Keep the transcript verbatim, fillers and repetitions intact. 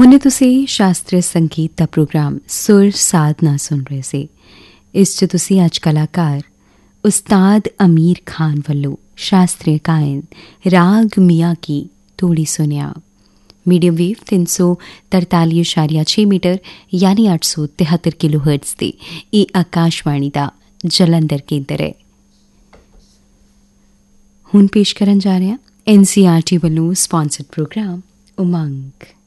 ਹੁਣੇ ਤੁਸੀਂ ਸ਼ਾਸਤਰੀ ਸੰਗੀਤ ਦਾ ਪ੍ਰੋਗਰਾਮ ਸੁਰ ਸਾਧਨਾ ਸੁਣ ਰਹੇ ਸੀ। ਇਸ 'ਚ ਤੁਸੀਂ ਅੱਜ ਕਲਾਕਾਰ ਉਸਤਾਦ ਅਮੀਰ ਖਾਨ ਵੱਲੋਂ ਸ਼ਾਸਤਰੀ ਗਾਇਨ ਰਾਗ ਮੀਆਂ ਕੀ ਤੋੜੀ ਸੁਣਿਆ। ਮੀਡੀਅਮ ਵੇਵ ਤਿੰਨ ਸੌ ਤਰਤਾਲੀ ਇਸ਼ਾਰੀਆ ਛੇ ਮੀਟਰ ਯਾਨੀ ਅੱਠ ਸੌ ਤਿਹੱਤਰ ਕਿਲੋ ਹਰਟਜ਼ ਤੇ ਇਹ ਆਕਾਸ਼ਵਾਣੀ ਦਾ ਜਲੰਧਰ ਕੇਂਦਰ ਹੈ। ਹੁਣ ਪੇਸ਼ ਕਰਨ ਜਾ ਰਹੇ ਹਾਂ ਐਨ ਸੀ ਆਰ ਟੀ ਵੱਲੋਂ ਸਪਾਂਸਰਡ ਪ੍ਰੋਗਰਾਮ ਉਮੰਗ।